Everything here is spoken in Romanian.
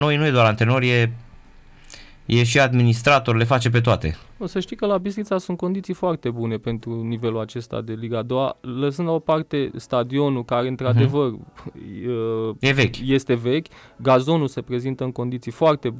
nu e doar antrenor, e și administrator, le face pe toate. O să știi că la Bistrița sunt condiții foarte bune pentru nivelul acesta de Liga 2, lăsând la o parte stadionul care într-adevăr E vechi. este vechi, gazonul se prezintă în condiții foarte